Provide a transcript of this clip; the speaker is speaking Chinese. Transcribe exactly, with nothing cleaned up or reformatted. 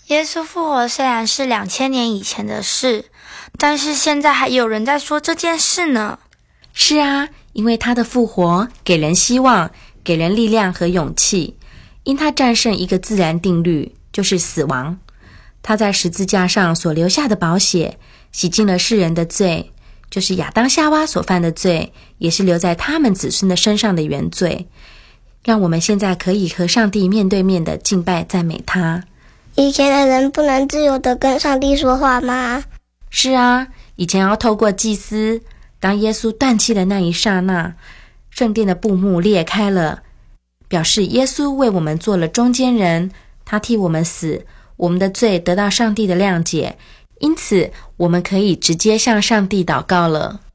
耶稣复活虽然是两千年以前的事，但是现在还有人在说这件事呢。 是啊，因为他的复活给人希望，给人力量和勇气，因他战胜一个自然定律，就是死亡。他在十字架上所留下的宝血，洗净了世人的罪，就是亚当夏娃所犯的罪，也是留在他们子孙的身上的原罪，让我们现在可以和上帝面对面的敬拜赞美他。 以前的人不能自由地跟上帝说话吗？ 是啊，以前要透过祭司，当耶稣断气的那一刹那，圣殿的布幕裂开了，表示耶稣为我们做了中间人，他替我们死，我们的罪得到上帝的谅解，因此我们可以直接向上帝祷告了。